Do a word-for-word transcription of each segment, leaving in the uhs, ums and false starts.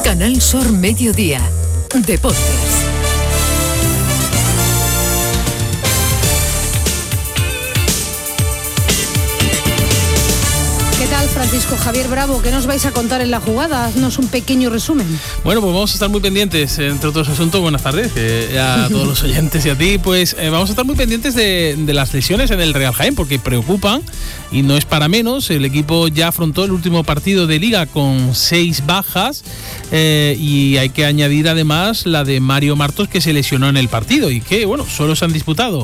Canal Sur Mediodía. Deportes. Francisco Javier Bravo, ¿qué nos vais a contar en la jugada? Haznos un pequeño resumen. Bueno, pues vamos a estar muy pendientes, entre otros asuntos, buenas tardes eh, a todos los oyentes y a ti, pues eh, vamos a estar muy pendientes de, de las lesiones en el Real Jaén, porque preocupan y no es para menos. El equipo ya afrontó el último partido de Liga con seis bajas eh, y hay que añadir además la de Mario Martos, que se lesionó en el partido y que, bueno, solo se han disputado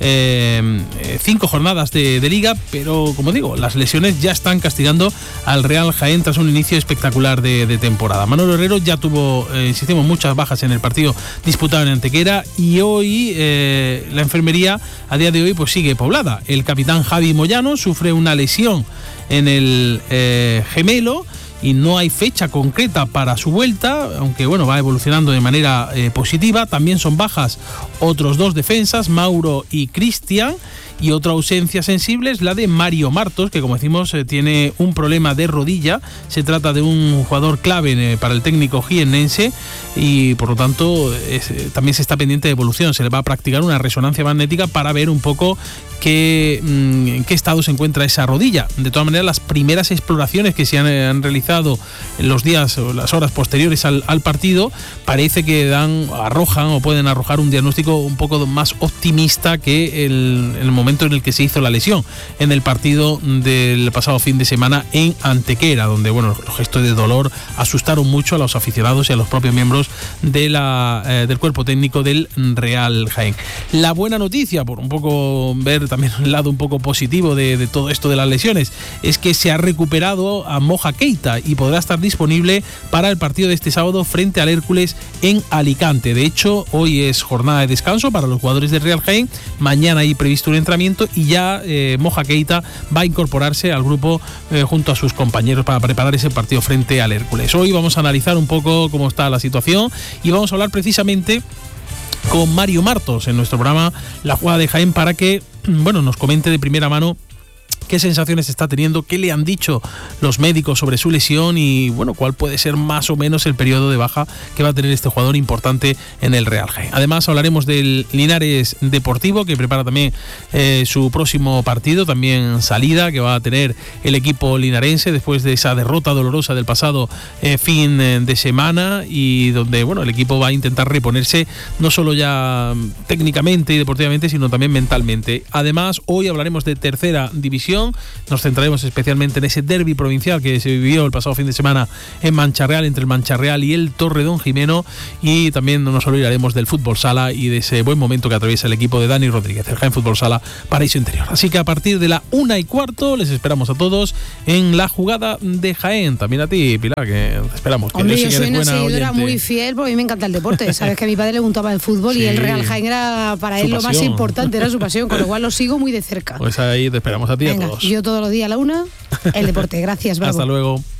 eh, cinco jornadas de, de Liga, pero como digo, las lesiones ya están castigando al Real Jaén tras un inicio espectacular de, de temporada. Manolo Herrero ya tuvo, eh, insistimos, muchas bajas en el partido disputado en Antequera y hoy eh, la enfermería a día de hoy pues sigue poblada. El capitán Javi Moyano sufre una lesión en el eh, gemelo y no hay fecha concreta para su vuelta, aunque bueno, va evolucionando de manera eh, positiva. También son bajas otros dos defensas, Mauro y Cristian. Y otra ausencia sensible es la de Mario Martos, que como decimos eh, tiene un problema de rodilla. Se trata de un jugador clave eh, para el técnico jiennense y por lo tanto es, eh, también se está pendiente de evolución. Se le va a practicar una resonancia magnética para ver un poco qué, mmm, en qué estado se encuentra esa rodilla. De todas maneras, las primeras exploraciones que se han, eh, han realizado en los días o las horas posteriores al, al partido parece que dan, arrojan o pueden arrojar un diagnóstico un poco más optimista que el, el momento en el que se hizo la lesión en el partido del pasado fin de semana en Antequera, donde bueno, los gestos de dolor asustaron mucho a los aficionados y a los propios miembros de la, eh, del cuerpo técnico del Real Jaén. La buena noticia, por un poco ver también el lado un poco positivo de, de todo esto de las lesiones, es que se ha recuperado a Moja Keita y podrá estar disponible para el partido de este sábado frente al Hércules en Alicante. De hecho, hoy es jornada de descanso para los jugadores del Real Jaén, mañana hay previsto un entrenamiento y ya eh, Moja Keita va a incorporarse al grupo eh, junto a sus compañeros para preparar ese partido frente al Hércules. Hoy vamos a analizar un poco cómo está la situación y vamos a hablar precisamente con Mario Martos en nuestro programa La Jugada de Jaén para que bueno, nos comente de primera mano qué sensaciones está teniendo, qué le han dicho los médicos sobre su lesión y bueno, cuál puede ser más o menos el periodo de baja que va a tener este jugador importante en el Real Jaén. Además hablaremos del Linares Deportivo, que prepara también eh, su próximo partido, también salida que va a tener el equipo linarense después de esa derrota dolorosa del pasado eh, fin de semana y donde bueno, el equipo va a intentar reponerse no solo ya técnicamente y deportivamente, sino también mentalmente. Además, hoy hablaremos de tercera división. Nos centraremos especialmente en ese derbi provincial que se vivió el pasado fin de semana en Mancha-Real, entre el Mancha-Real y el Torredonjimeno, y también no nos olvidaremos del fútbol sala y de ese buen momento que atraviesa el equipo de Dani Rodríguez, el Jaén Fútbol Sala Paraíso Interior. Así que a partir de la una y cuarto les esperamos a todos en La Jugada de Jaén. También a ti, Pilar, que te esperamos. Hombre, que yo, yo soy una seguidora oyente. muy fiel porque a mí me encanta el deporte. Sabes que a mi padre le gustaba el fútbol sí. y el Real Jaén era para su él pasión. Lo más importante, era su pasión, con lo cual lo sigo muy de cerca. Pues ahí te esperamos a ti. Venga, a todos. Yo todos los días a la una, el deporte. Gracias, Bravo. Hasta luego.